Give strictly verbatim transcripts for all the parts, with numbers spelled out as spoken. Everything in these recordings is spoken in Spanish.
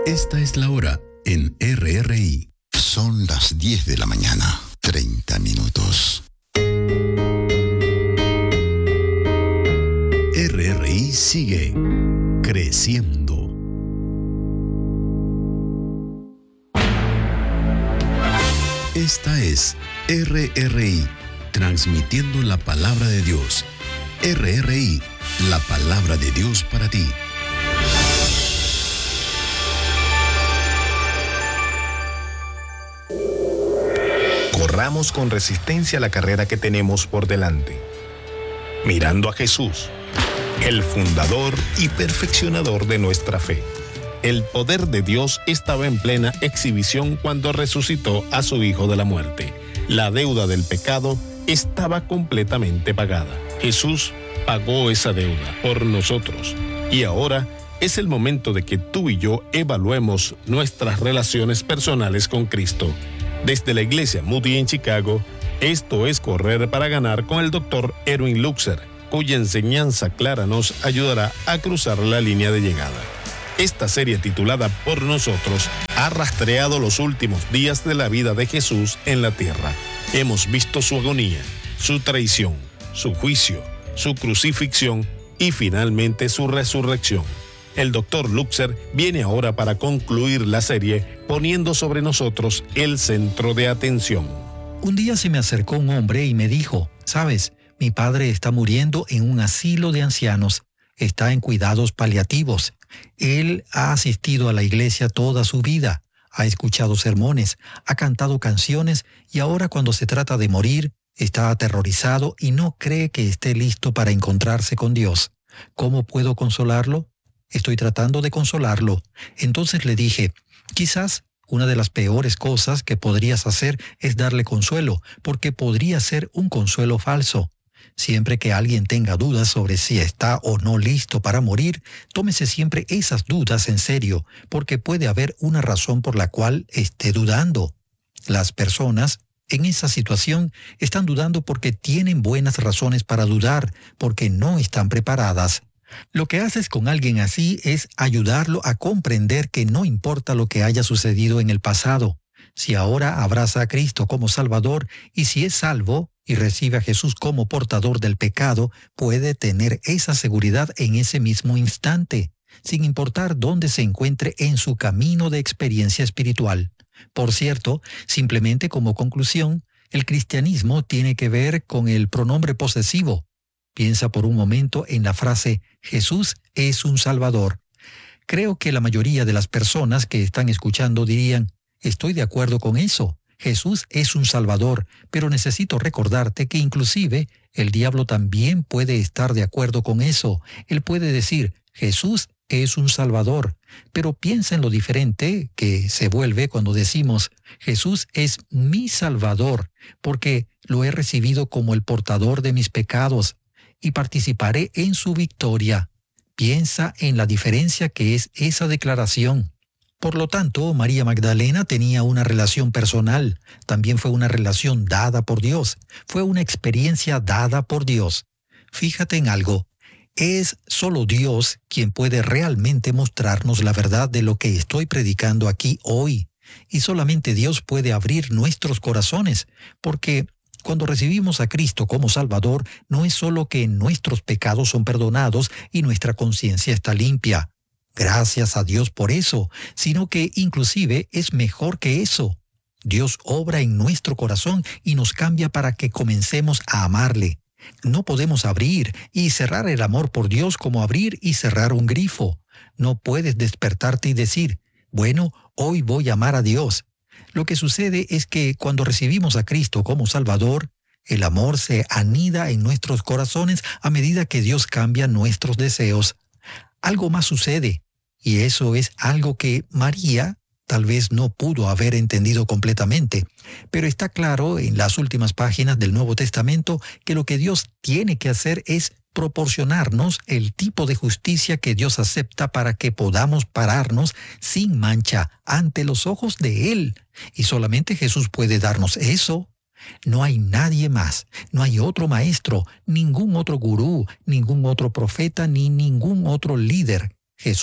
Esta es la hora en R R I. Son las diez de la mañana, treinta minutos. R R I sigue creciendo. Esta es R R I, transmitiendo la palabra de Dios. R R I, la palabra de Dios para ti. Corramos con resistencia la carrera que tenemos por delante, mirando a Jesús, el fundador y perfeccionador de nuestra fe. El poder de Dios estaba en plena exhibición cuando resucitó a su Hijo de la muerte. La deuda del pecado estaba completamente pagada. Jesús pagó esa deuda por nosotros. Y ahora es el momento de que tú y yo evaluemos nuestras relaciones personales con Cristo. Desde la iglesia Moody en Chicago, esto es Correr para Ganar con el doctor Erwin Luxer, cuya enseñanza clara nos ayudará a cruzar la línea de llegada. Esta serie titulada Por Nosotros ha rastreado los últimos días de la vida de Jesús en la tierra. Hemos visto su agonía, su traición, su juicio, su crucifixión y finalmente su resurrección. El doctor Luxer viene ahora para concluir la serie poniendo sobre nosotros el centro de atención. Un día se me acercó un hombre y me dijo, ¿sabes? Mi padre está muriendo en un asilo de ancianos. Está en cuidados paliativos. Él ha asistido a la iglesia toda su vida, ha escuchado sermones, ha cantado canciones y ahora cuando se trata de morir, está aterrorizado y no cree que esté listo para encontrarse con Dios. ¿Cómo puedo consolarlo? Estoy tratando de consolarlo. Entonces le dije, quizás una de las peores cosas que podrías hacer es darle consuelo, porque podría ser un consuelo falso. Siempre que alguien tenga dudas sobre si está o no listo para morir, tómese siempre esas dudas en serio, porque puede haber una razón por la cual esté dudando. Las personas en esa situación están dudando porque tienen buenas razones para dudar, porque no están preparadas. Lo que haces con alguien así es ayudarlo a comprender que no importa lo que haya sucedido en el pasado. Si ahora abraza a Cristo como Salvador y si es salvo y recibe a Jesús como portador del pecado, puede tener esa seguridad en ese mismo instante, sin importar dónde se encuentre en su camino de experiencia espiritual. Por cierto, simplemente como conclusión, el cristianismo tiene que ver con el pronombre posesivo. Piensa por un momento en la frase Jesús es un Salvador. Creo que la mayoría de las personas que están escuchando dirían, estoy de acuerdo con eso. Jesús es un Salvador, pero necesito recordarte que inclusive el diablo también puede estar de acuerdo con eso. Él puede decir, Jesús es un Salvador, pero piensa en lo diferente que se vuelve cuando decimos, Jesús es mi Salvador, porque lo he recibido como el portador de mis pecados y participaré en su victoria. Piensa en la diferencia que es esa declaración. Por lo tanto, María Magdalena tenía una relación personal, también fue una relación dada por Dios, fue una experiencia dada por Dios. Fíjate en algo, es solo Dios quien puede realmente mostrarnos la verdad de lo que estoy predicando aquí hoy, y solamente Dios puede abrir nuestros corazones, porque cuando recibimos a Cristo como Salvador, no es solo que nuestros pecados son perdonados y nuestra conciencia está limpia. Gracias a Dios por eso, sino que inclusive es mejor que eso. Dios obra en nuestro corazón y nos cambia para que comencemos a amarle. No podemos abrir y cerrar el amor por Dios como abrir y cerrar un grifo. No puedes despertarte y decir, bueno, hoy voy a amar a Dios. Lo que sucede es que cuando recibimos a Cristo como Salvador, el amor se anida en nuestros corazones a medida que Dios cambia nuestros deseos. Algo más sucede, y eso es algo que María tal vez no pudo haber entendido completamente, pero está claro en las últimas páginas del Nuevo Testamento que lo que Dios tiene que hacer es proporcionarnos el tipo de justicia que Dios acepta para que podamos pararnos sin mancha ante los ojos de Él. Y solamente Jesús puede darnos eso. No hay nadie más, no hay otro maestro, ningún otro gurú, ningún otro profeta, ni ningún otro líder. Jesús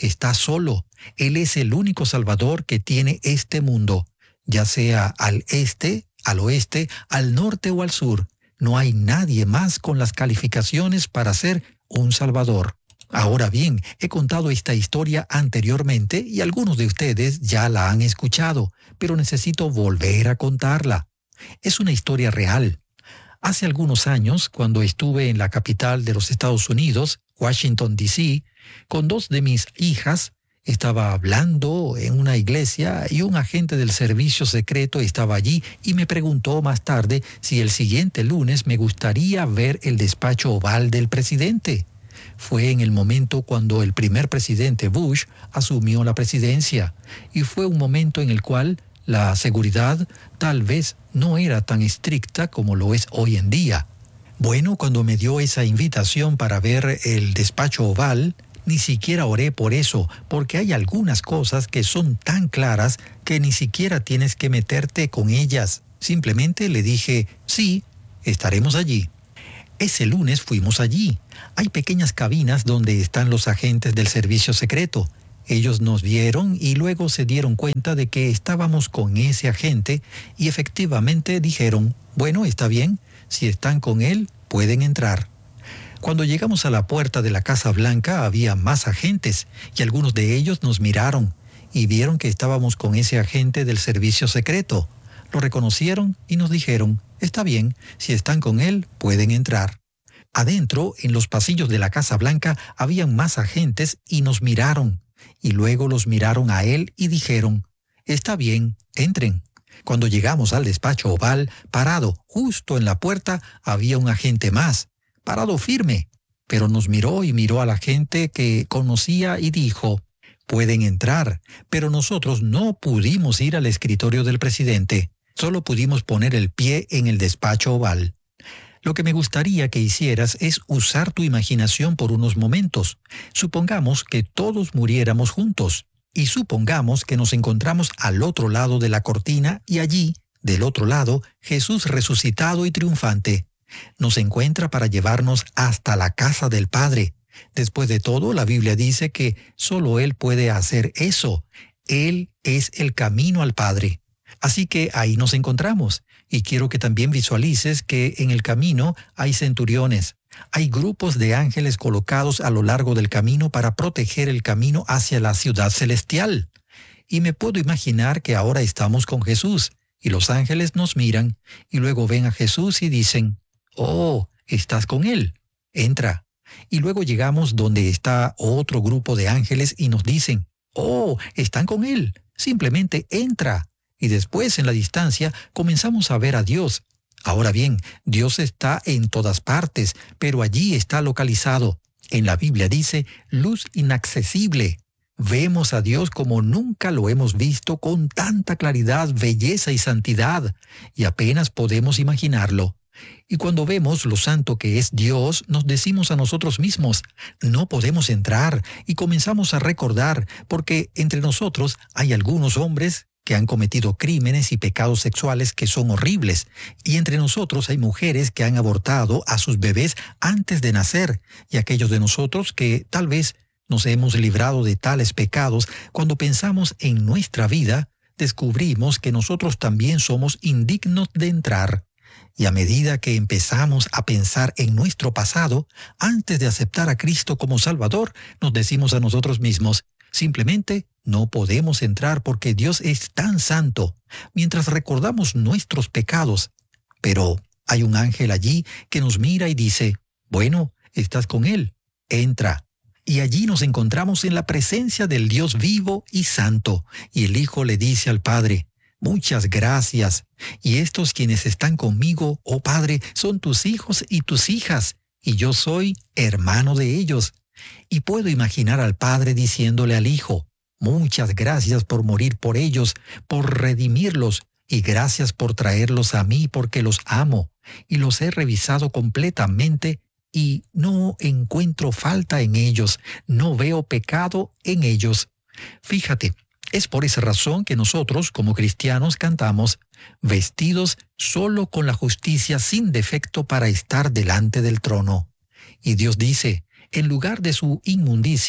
está solo. Él es el único Salvador que tiene este mundo, ya sea al este, al oeste, al norte o al sur. No hay nadie más con las calificaciones para ser un Salvador. Ahora bien, he contado esta historia anteriormente y algunos de ustedes ya la han escuchado, pero necesito volver a contarla. Es una historia real. Hace algunos años, cuando estuve en la capital de los Estados Unidos, Washington, D C, con dos de mis hijas, estaba hablando en una iglesia y un agente del servicio secreto estaba allí y me preguntó más tarde si el siguiente lunes me gustaría ver el despacho oval del presidente. Fue en el momento cuando el primer presidente Bush asumió la presidencia y fue un momento en el cual la seguridad tal vez no era tan estricta como lo es hoy en día. Bueno, cuando me dio esa invitación para ver el despacho oval, ni siquiera oré por eso, porque hay algunas cosas que son tan claras que ni siquiera tienes que meterte con ellas. Simplemente le dije, sí, estaremos allí. Ese lunes fuimos allí. Hay pequeñas cabinas donde están los agentes del servicio secreto. Ellos nos vieron y luego se dieron cuenta de que estábamos con ese agente y efectivamente dijeron, bueno, está bien, si están con él, pueden entrar. Cuando llegamos a la puerta de la Casa Blanca había más agentes y algunos de ellos nos miraron y vieron que estábamos con ese agente del servicio secreto. Lo reconocieron y nos dijeron, está bien, si están con él, pueden entrar. Adentro, en los pasillos de la Casa Blanca, habían más agentes y nos miraron. Y luego los miraron a él y dijeron, está bien, entren. Cuando llegamos al despacho oval, parado justo en la puerta, había un agente más, parado firme, pero nos miró y miró a la gente que conocía y dijo, pueden entrar, pero nosotros no pudimos ir al escritorio del presidente, solo pudimos poner el pie en el despacho oval. Lo que me gustaría que hicieras es usar tu imaginación por unos momentos. Supongamos que todos muriéramos juntos y supongamos que nos encontramos al otro lado de la cortina y allí, del otro lado, Jesús resucitado y triunfante. Nos encuentra para llevarnos hasta la casa del Padre. Después de todo, la Biblia dice que solo Él puede hacer eso. Él es el camino al Padre. Así que ahí nos encontramos. Y quiero que también visualices que en el camino hay centuriones. Hay grupos de ángeles colocados a lo largo del camino para proteger el camino hacia la ciudad celestial. Y me puedo imaginar que ahora estamos con Jesús. Y los ángeles nos miran y luego ven a Jesús y dicen, oh, estás con Él, entra. Y luego llegamos donde está otro grupo de ángeles y nos dicen, oh, están con Él, simplemente entra. Y después en la distancia comenzamos a ver a Dios. Ahora bien, Dios está en todas partes, pero allí está localizado. En la Biblia dice, luz inaccesible. Vemos a Dios como nunca lo hemos visto, con tanta claridad, belleza y santidad, y apenas podemos imaginarlo. Y cuando vemos lo santo que es Dios, nos decimos a nosotros mismos, no podemos entrar, y comenzamos a recordar, porque entre nosotros hay algunos hombres que han cometido crímenes y pecados sexuales que son horribles, y entre nosotros hay mujeres que han abortado a sus bebés antes de nacer, y aquellos de nosotros que tal vez nos hemos librado de tales pecados, cuando pensamos en nuestra vida, descubrimos que nosotros también somos indignos de entrar. Y a medida que empezamos a pensar en nuestro pasado, antes de aceptar a Cristo como Salvador, nos decimos a nosotros mismos, simplemente no podemos entrar porque Dios es tan santo, mientras recordamos nuestros pecados. Pero hay un ángel allí que nos mira y dice, bueno, estás con Él, entra. Y allí nos encontramos en la presencia del Dios vivo y santo. Y el Hijo le dice al Padre, muchas gracias. Y estos quienes están conmigo, oh Padre, son tus hijos y tus hijas, y yo soy hermano de ellos. Y puedo imaginar al Padre diciéndole al Hijo, muchas gracias por morir por ellos, por redimirlos, y gracias por traerlos a mí porque los amo, y los he revisado completamente, y no encuentro falta en ellos, no veo pecado en ellos. Fíjate, es por esa razón que nosotros, como cristianos, cantamos, vestidos solo con la justicia sin defecto para estar delante del trono. Y Dios dice, en lugar de su inmundicia,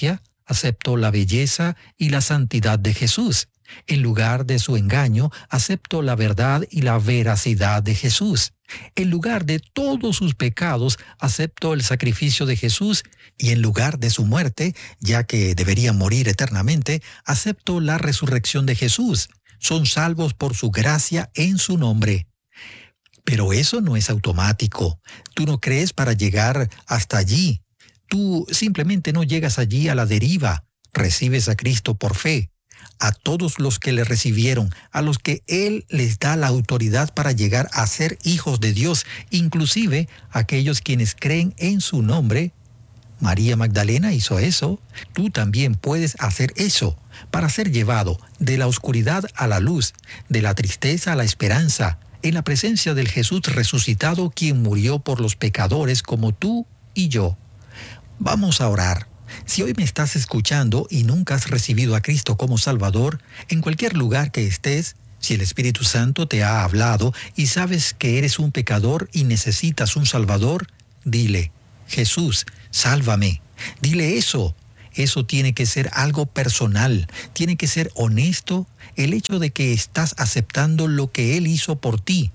acepto la belleza y la santidad de Jesús. En lugar de su engaño, acepto la verdad y la veracidad de Jesús. En lugar de todos sus pecados, acepto el sacrificio de Jesús. Y en lugar de su muerte, ya que debería morir eternamente, acepto la resurrección de Jesús. Son salvos por su gracia en su nombre. Pero eso no es automático. Tú no crees para llegar hasta allí. Tú simplemente no llegas allí a la deriva. Recibes a Cristo por fe. A todos los que le recibieron, a los que Él les da la autoridad para llegar a ser hijos de Dios, inclusive aquellos quienes creen en su nombre. María Magdalena hizo eso. Tú también puedes hacer eso para ser llevado de la oscuridad a la luz, de la tristeza a la esperanza, en la presencia del Jesús resucitado, quien murió por los pecadores como tú y yo. Vamos a orar. Si hoy me estás escuchando y nunca has recibido a Cristo como Salvador, en cualquier lugar que estés, si el Espíritu Santo te ha hablado y sabes que eres un pecador y necesitas un Salvador, dile: Jesús, sálvame. Dile eso. Eso tiene que ser algo personal, tiene que ser honesto, el hecho de que estás aceptando lo que Él hizo por ti.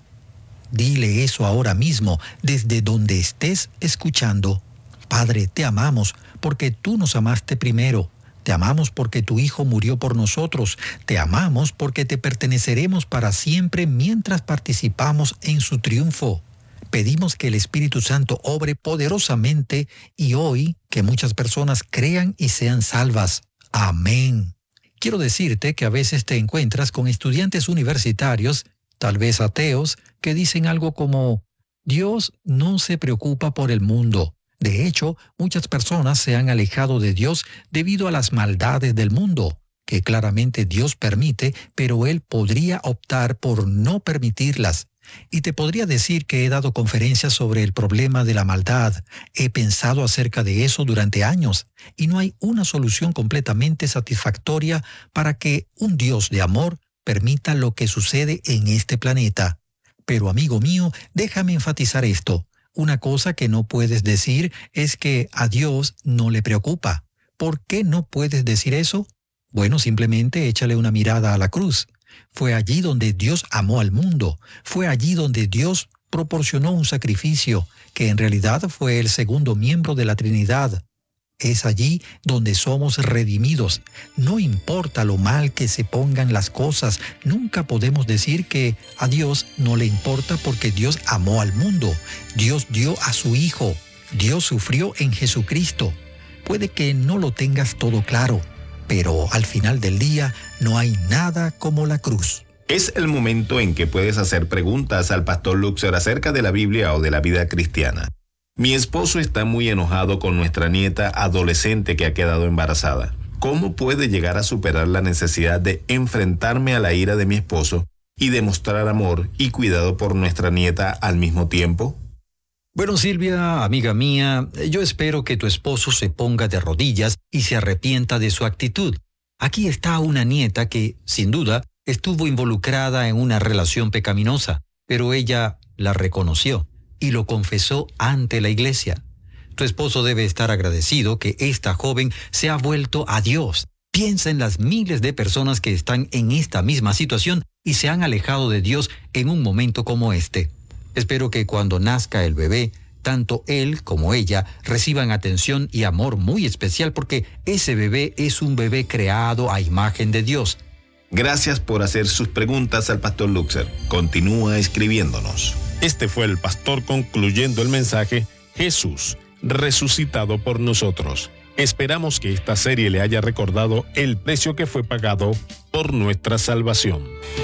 Dile eso ahora mismo, desde donde estés escuchando. Padre, te amamos porque tú nos amaste primero. Te amamos porque tu Hijo murió por nosotros. Te amamos porque te perteneceremos para siempre mientras participamos en su triunfo. Pedimos que el Espíritu Santo obre poderosamente y hoy que muchas personas crean y sean salvas. Amén. Quiero decirte que a veces te encuentras con estudiantes universitarios, tal vez ateos, que dicen algo como: Dios no se preocupa por el mundo. De hecho, muchas personas se han alejado de Dios debido a las maldades del mundo, que claramente Dios permite, pero Él podría optar por no permitirlas. Y te podría decir que he dado conferencias sobre el problema de la maldad. He pensado acerca de eso durante años, y no hay una solución completamente satisfactoria para que un Dios de amor permita lo que sucede en este planeta. Pero amigo mío, déjame enfatizar esto. Una cosa que no puedes decir es que a Dios no le preocupa. ¿Por qué no puedes decir eso? Bueno, simplemente échale una mirada a la cruz. Fue allí donde Dios amó al mundo. Fue allí donde Dios proporcionó un sacrificio, que en realidad fue el segundo miembro de la Trinidad. Es allí donde somos redimidos. No importa lo mal que se pongan las cosas, nunca podemos decir que a Dios no le importa porque Dios amó al mundo. Dios dio a su Hijo. Dios sufrió en Jesucristo. Puede que no lo tengas todo claro, pero al final del día no hay nada como la cruz. Es el momento en que puedes hacer preguntas al pastor Luxer acerca de la Biblia o de la vida cristiana. Mi esposo está muy enojado con nuestra nieta adolescente que ha quedado embarazada. ¿Cómo puede llegar a superar la necesidad de enfrentarme a la ira de mi esposo y demostrar amor y cuidado por nuestra nieta al mismo tiempo? Bueno, Silvia, amiga mía, yo espero que tu esposo se ponga de rodillas y se arrepienta de su actitud. Aquí está una nieta que, sin duda, estuvo involucrada en una relación pecaminosa, pero ella la reconoció y lo confesó ante la iglesia. Tu esposo debe estar agradecido que esta joven se ha vuelto a Dios. Piensa en las miles de personas que están en esta misma situación y se han alejado de Dios en un momento como este. Espero que cuando nazca el bebé, tanto él como ella reciban atención y amor muy especial porque ese bebé es un bebé creado a imagen de Dios. Gracias por hacer sus preguntas al pastor Luxer. Continúa escribiéndonos. Este fue el pastor concluyendo el mensaje: Jesús, resucitado por nosotros. Esperamos que esta serie le haya recordado el precio que fue pagado por nuestra salvación.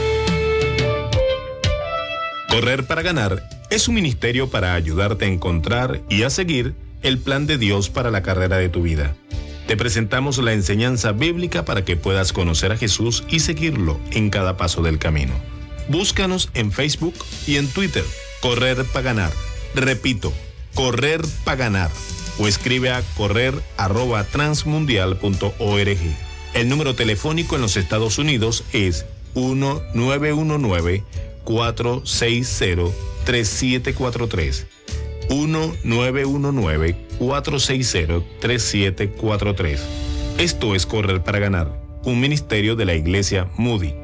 Correr para ganar es un ministerio para ayudarte a encontrar y a seguir el plan de Dios para la carrera de tu vida. Te presentamos la enseñanza bíblica para que puedas conocer a Jesús y seguirlo en cada paso del camino. Búscanos en Facebook y en Twitter. Correr para ganar. Repito, correr para ganar. O escribe a correr arroba transmundial punto org. El número telefónico en los Estados Unidos es uno nueve uno nueve, cuatro seis cero, tres siete cuatro tres. uno nueve uno nueve, cuatro seis cero, tres siete cuatro tres. Esto es Correr para Ganar, un ministerio de la Iglesia Moody.